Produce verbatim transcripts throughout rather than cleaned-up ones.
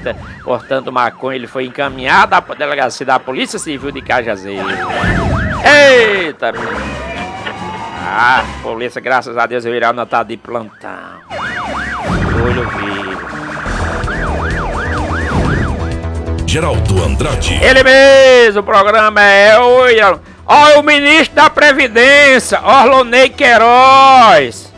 suspeita portando maconha, ele foi encaminhado à delegacia da Polícia Civil de Cajazeiro. Eita, menino. Ah, polícia, graças a Deus, eu irá anotar de plantão. Olho vivo. Geraldo Andrade. Ele mesmo, o programa é Oi. Ó, o ministro da Previdência, Orlonei Queiroz.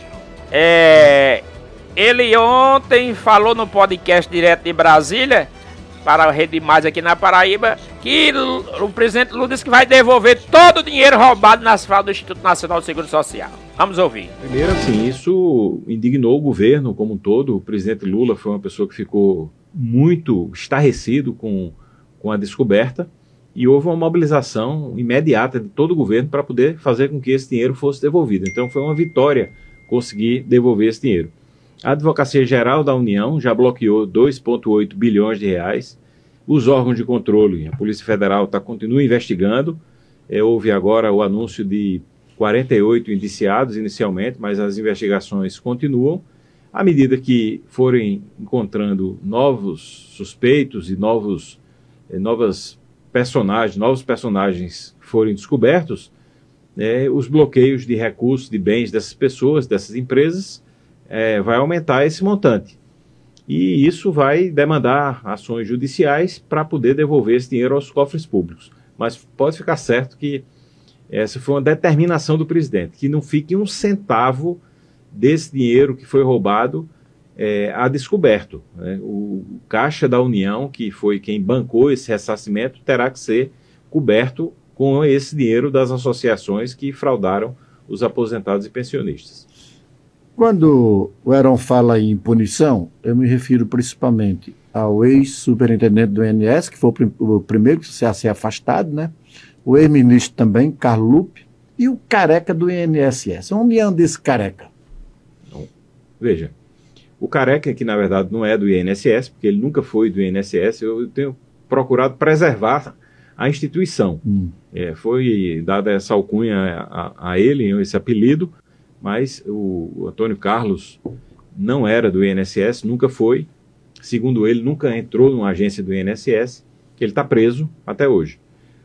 É, ele ontem falou no podcast direto de Brasília, para a Rede Mais aqui na Paraíba, que o presidente Lula disse que vai devolver todo o dinheiro roubado nas fraudes do Instituto Nacional de Seguro Social. Vamos ouvir. Primeiro, assim, isso indignou o governo como um todo. O presidente Lula foi uma pessoa que ficou muito estarrecido com, com a descoberta e houve uma mobilização imediata de todo o governo para poder fazer com que esse dinheiro fosse devolvido. Então foi uma vitória conseguir devolver esse dinheiro. A Advocacia Geral da União já bloqueou dois vírgula oito bilhões de reais. Os órgãos de controle, a Polícia Federal tá, continua investigando. É, houve agora o anúncio de quarenta e oito indiciados inicialmente, mas as investigações continuam. À medida que forem encontrando novos suspeitos e novos, eh, novas personagens, novos personagens forem descobertos, eh, os bloqueios de recursos, de bens dessas pessoas, dessas empresas, É, vai aumentar esse montante. E isso vai demandar ações judiciais para poder devolver esse dinheiro aos cofres públicos. Mas pode ficar certo que essa foi uma determinação do presidente, que não fique um centavo desse dinheiro que foi roubado é, a descoberto. Né? O, o Caixa da União, que foi quem bancou esse ressarcimento, terá que ser coberto com esse dinheiro das associações que fraudaram os aposentados e pensionistas. Quando o Heron fala em punição, eu me refiro principalmente ao ex-superintendente do I N S, que foi o, prim o primeiro a ser afastado, né? O ex-ministro também, Carlos Lupe, e o careca do I N S S. Onde anda esse careca? Bom, veja, o careca, que na verdade não é do I N S S, porque ele nunca foi do I N S S, eu tenho procurado preservar a instituição. Hum. É, foi dada essa alcunha a, a ele, esse apelido, mas o, o Antônio Carlos não era do I N S S, nunca foi. Segundo ele, nunca entrou numa agência do I N S S, que ele está preso até hoje.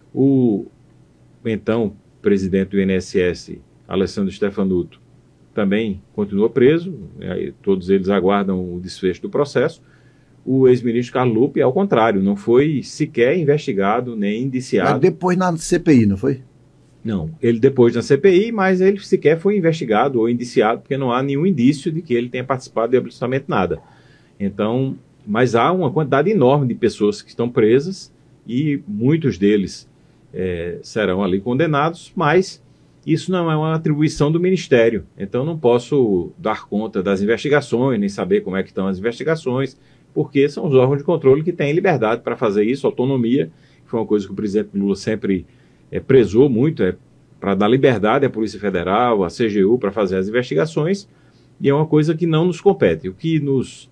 O então presidente do I N S S, Alessandro Stefanuto, também continua preso, aí, todos eles aguardam o desfecho do processo. O ex-ministro Carlos Lupe, ao contrário, não foi sequer investigado nem indiciado. Mas depois na C P I, não foi? Não, ele depois na C P I, mas ele sequer foi investigado ou indiciado, porque não há nenhum indício de que ele tenha participado de absolutamente nada. Então, mas há uma quantidade enorme de pessoas que estão presas e muitos deles é, serão ali condenados, mas isso não é uma atribuição do Ministério. Então não posso dar conta das investigações, nem saber como é que estão as investigações, porque são os órgãos de controle que têm liberdade para fazer isso, autonomia, que foi uma coisa que o presidente Lula sempre É, prezou muito é, para dar liberdade à Polícia Federal, à C G U, para fazer as investigações, e é uma coisa que não nos compete. O que nos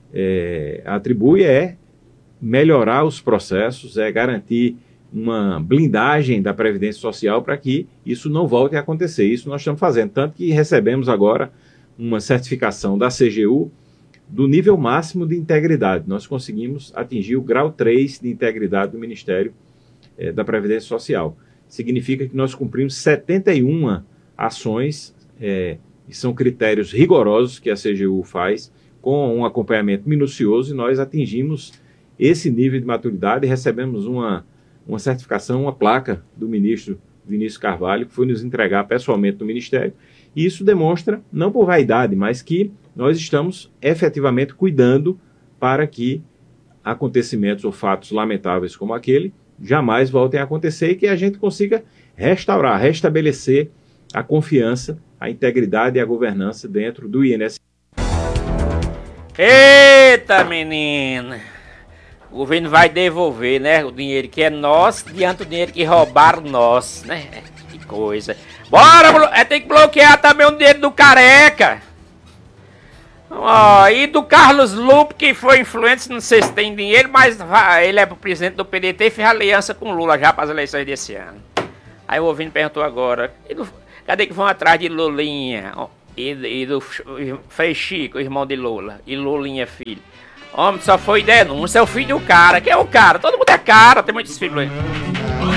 é, atribui é melhorar os processos, é garantir uma blindagem da Previdência Social para que isso não volte a acontecer. Isso nós estamos fazendo, tanto que recebemos agora uma certificação da C G U do nível máximo de integridade. Nós conseguimos atingir o grau três de integridade do Ministério é, da Previdência Social. Significa que nós cumprimos setenta e uma ações, é, e são critérios rigorosos que a C G U faz, com um acompanhamento minucioso, e nós atingimos esse nível de maturidade e recebemos uma, uma certificação, uma placa do ministro Vinícius Carvalho, que foi nos entregar pessoalmente no Ministério, e isso demonstra, não por vaidade, mas que nós estamos efetivamente cuidando para que acontecimentos ou fatos lamentáveis como aquele jamais voltem a acontecer e que a gente consiga restaurar, restabelecer a confiança, a integridade e a governança dentro do I N S S. Eita, menina! O governo vai devolver, né, o dinheiro que é nosso diante do dinheiro que roubaram nós, né? Que coisa. Bora, é, tem que bloquear também o dinheiro do careca. Ó, e do Carlos Lupe, que foi influente, não sei se tem dinheiro, mas vai, ele é o presidente do P D T e fez aliança com Lula já para as eleições desse ano. Aí o ouvinte perguntou agora, e do, cadê que vão atrás de Lulinha? Ó, e, e do Frei Chico, irmão de Lula, e Lulinha filho. Homem, só foi denúncia, é o filho do cara. Quem é o cara? Todo mundo é cara, tem muitos filhos aí.